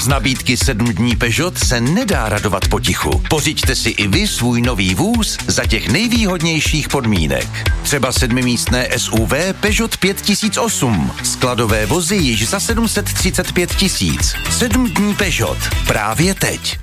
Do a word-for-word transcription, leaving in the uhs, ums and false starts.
Z nabídky sedm dní Peugeot se nedá radovat potichu. Pořiďte si i vy svůj nový vůz za těch nejvýhodnějších podmínek. Třeba sedmimístné S U V Peugeot pět tisíc osm. Skladové vozy již za sedm set třicet pět tisíc. Sedm dní Peugeot. Právě teď.